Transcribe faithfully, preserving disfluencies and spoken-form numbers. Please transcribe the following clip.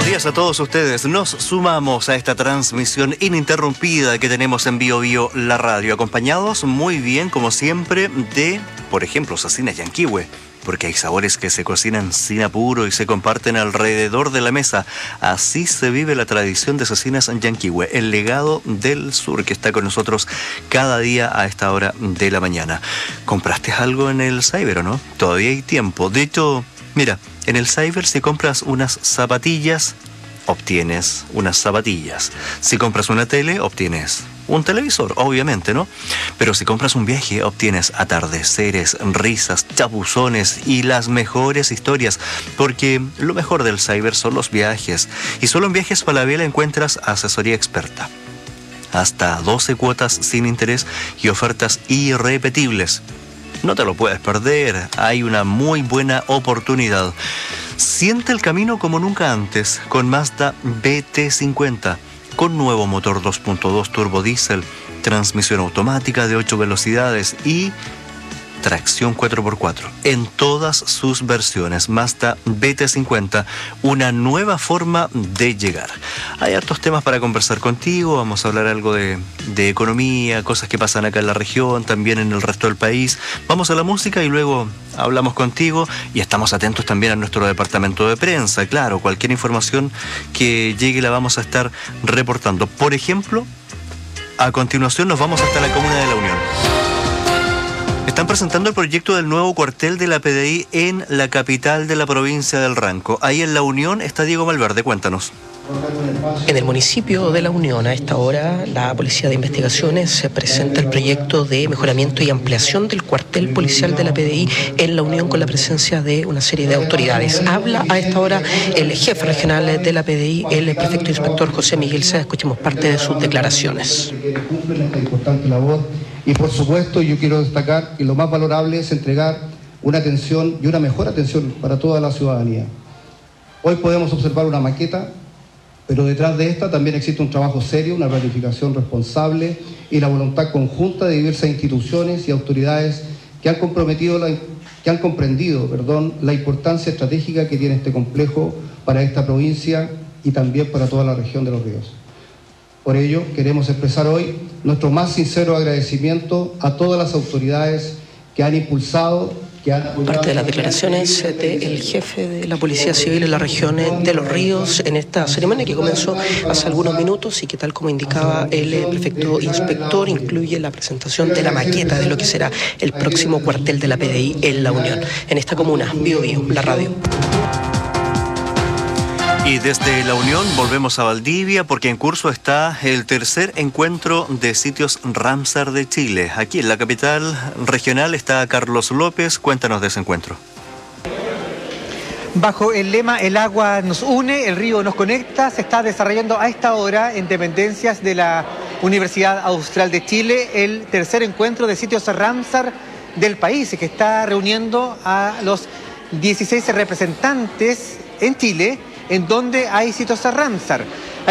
Buenos días a todos ustedes. Nos sumamos a esta transmisión ininterrumpida que tenemos en Bio Bio la radio, acompañados muy bien, como siempre, de, por ejemplo, Cecinas Yanquihue, porque hay sabores que se cocinan sin apuro y se comparten alrededor de la mesa. Así se vive la tradición de Cecinas Yanquihue, el legado del sur que está con nosotros cada día a esta hora de la mañana. ¿Compraste algo en el cyber o no? Todavía hay tiempo. De hecho, mira, en el cyber si compras unas zapatillas, obtienes unas zapatillas. Si compras una tele, obtienes un televisor, obviamente, ¿no? Pero si compras un viaje, obtienes atardeceres, risas, chapuzones y las mejores historias, porque lo mejor del cyber son los viajes. Y solo en Viajes Falabella encuentras asesoría experta, hasta doce cuotas sin interés y ofertas irrepetibles. No te lo puedes perder, hay una muy buena oportunidad. Siente el camino como nunca antes con Mazda B T cincuenta, con nuevo motor dos punto dos turbo diésel, transmisión automática de ocho velocidades y tracción cuatro por cuatro en todas sus versiones. Mazda B T cincuenta, una nueva forma de llegar. Hay hartos temas para conversar contigo. Vamos a hablar algo de, de economía, cosas que pasan acá en la región, también en el resto del país. Vamos a la música y luego hablamos contigo, y estamos atentos también a nuestro departamento de prensa. Claro, cualquier información que llegue la vamos a estar reportando. Por ejemplo, a continuación nos vamos hasta la comuna de La Unión. Están presentando el proyecto del nuevo cuartel de la P D I en la capital de la provincia del Ranco. Ahí en La Unión está Diego Malverde, cuéntanos. En el municipio de La Unión, a esta hora, la Policía de Investigaciones se presenta el proyecto de mejoramiento y ampliación del cuartel policial de la P D I en La Unión, con la presencia de una serie de autoridades. Habla a esta hora el jefe regional de la P D I, el prefecto inspector José Miguel Sea. Escuchemos parte de sus declaraciones. Cumplen esta importante labor y, por supuesto, yo quiero destacar que lo más valorable es entregar una atención y una mejor atención para toda la ciudadanía. Hoy podemos observar una maqueta, pero detrás de esta también existe un trabajo serio, una planificación responsable y la voluntad conjunta de diversas instituciones y autoridades que han comprometido la, que han comprendido, perdón, la importancia estratégica que tiene este complejo para esta provincia y también para toda la región de Los Ríos. Por ello, queremos expresar hoy nuestro más sincero agradecimiento a todas las autoridades que han impulsado, que han apoyado. Parte de las declaraciones del jefe de la Policía Civil en la región de Los Ríos en esta ceremonia que comenzó hace algunos minutos y que, tal como indicaba el prefecto inspector, incluye la presentación de la maqueta de lo que será el próximo cuartel de la P D I en La Unión. En esta comuna, Bio Bio, la radio. Y desde La Unión volvemos a Valdivia, porque en curso está el tercer encuentro de sitios Ramsar de Chile. Aquí en la capital regional está Carlos López. Cuéntanos de ese encuentro. Bajo el lema "El agua nos une, el río nos conecta", se está desarrollando a esta hora en dependencias de la Universidad Austral de Chile el tercer encuentro de sitios Ramsar del país, que está reuniendo a los dieciséis representantes en Chile en donde hay sitios Ramsar.